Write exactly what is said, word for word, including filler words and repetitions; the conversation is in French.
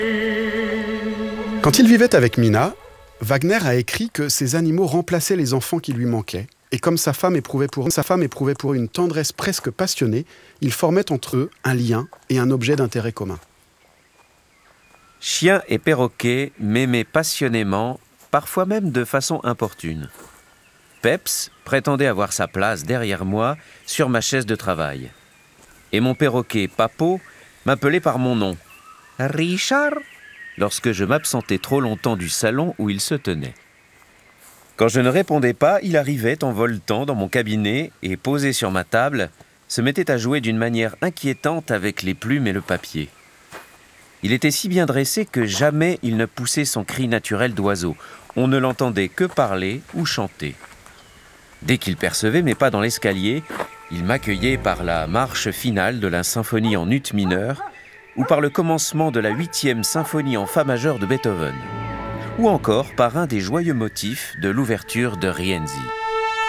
Quand il vivait avec Mina, Wagner a écrit que ces animaux remplaçaient les enfants qui lui manquaient, et comme sa femme éprouvait pour, sa femme éprouvait pour eux une tendresse presque passionnée, ils formaient entre eux un lien et un objet d'intérêt commun. Chien et perroquet m'aimaient passionnément, parfois même de façon importune. Peps prétendait avoir sa place derrière moi sur ma chaise de travail. Et mon perroquet Papo m'appelait par mon nom, Richard, lorsque je m'absentais trop longtemps du salon où il se tenait. Quand je ne répondais pas, il arrivait en voletant dans mon cabinet et, posé sur ma table, se mettait à jouer d'une manière inquiétante avec les plumes et le papier. Il était si bien dressé que jamais il ne poussait son cri naturel d'oiseau. On ne l'entendait que parler ou chanter. Dès qu'il percevait mes pas dans l'escalier, il m'accueillait par la marche finale de la symphonie en ut mineur ou par le commencement de la huitième symphonie en fa majeur de Beethoven, ou encore par un des joyeux motifs de l'ouverture de Rienzi.